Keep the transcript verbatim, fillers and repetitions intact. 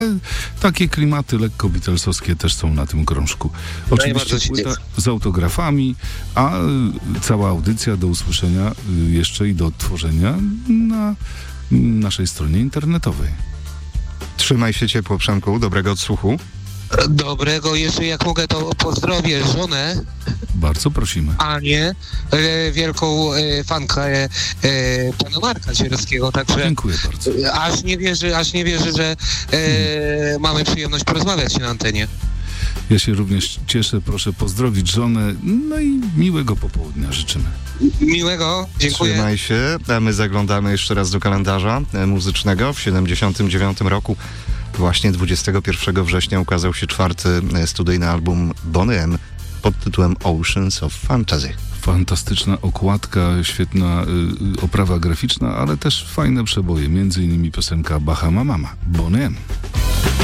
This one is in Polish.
Takie klimaty lekko beatlesowskie też są na tym krążku. Oczywiście płyta z autografami, a cała audycja do usłyszenia jeszcze i do odtworzenia na naszej stronie internetowej. Trzymaj się ciepło, Przemku, dobrego odsłuchu. Dobrego, jeszcze jak mogę, to pozdrowię żonę. Bardzo prosimy. Anię, e, wielką e, fankę e, e, pana Marka Cierowskiego, także dziękuję bardzo. E, aż nie wierzy, aż nie wierzy, że e, mamy przyjemność porozmawiać na antenie. Ja się również cieszę, proszę pozdrowić żonę, no i miłego popołudnia życzymy. Miłego, dziękuję. Trzymaj się, a my zaglądamy jeszcze raz do kalendarza muzycznego. W siedemdziesiątym dziewiątym roku, właśnie dwudziestego pierwszego września, ukazał się czwarty studyjny album Boney M pod tytułem Oceans of Fantasy. Fantastyczna okładka, świetna y, oprawa graficzna, ale też fajne przeboje, między innymi piosenka Bahama Mama, Boney M.